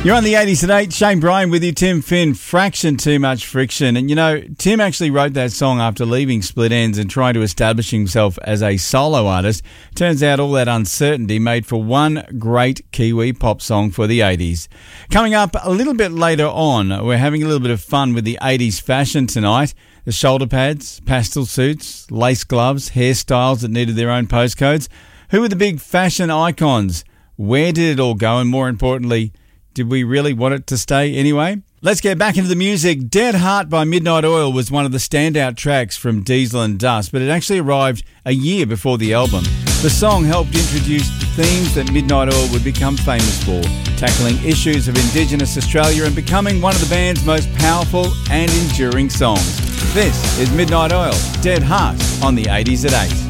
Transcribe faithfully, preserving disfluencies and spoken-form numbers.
You're on the eighties at eight. Shane Bryan with you. Tim Finn, Fraction Too Much Friction. And, you know, Tim actually wrote that song after leaving Split Enz and trying to establish himself as a solo artist. Turns out all that uncertainty made for one great Kiwi pop song for the eighties. Coming up a little bit later on, we're having a little bit of fun with the eighties fashion tonight. The shoulder pads, pastel suits, lace gloves, hairstyles that needed their own postcodes. Who were the big fashion icons? Where did it all go? And more importantly, did we really want it to stay anyway? Let's get back into the music. Dead Heart by Midnight Oil was one of the standout tracks from Diesel and Dust, but it actually arrived a year before the album. The song helped introduce the themes that Midnight Oil would become famous for, tackling issues of Indigenous Australia and becoming one of the band's most powerful and enduring songs. This is Midnight Oil, Dead Heart on the eighties at eight.